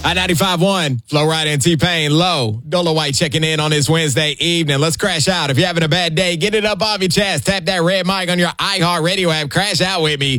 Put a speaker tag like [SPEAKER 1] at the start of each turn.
[SPEAKER 1] I-95.1, Flo Rida and T-Pain, Low. Dolo White checking in on this Wednesday evening. Let's crash out. If you're having a bad day, get it up off your chest. Tap that red mic on your iHeartRadio app. Crash out with me.